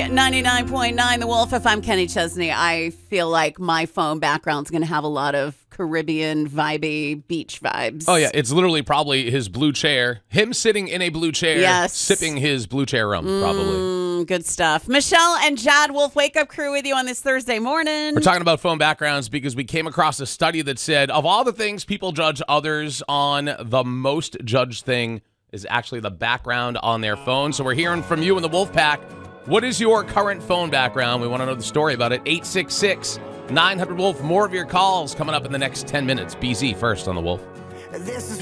99.9 The Wolf. If I'm Kenny Chesney, I feel like my phone background's going to have a lot of Caribbean vibey beach vibes. Oh, yeah. It's literally probably his blue chair. Him sitting in a blue chair, yes, sipping his blue chair rum, probably. Good stuff. Michelle and Jad Wolf Wake Up Crew with you on this Thursday morning. We're talking about phone backgrounds because we came across a study that said of all the things people judge others on, the most judged thing is actually the background on their phone. So we're hearing from you in the Wolf Pack. What is your current phone background? We want to know the story about it. 866-900-WOLF. More of your calls coming up in the next 10 minutes. BZ first on the Wolf. This is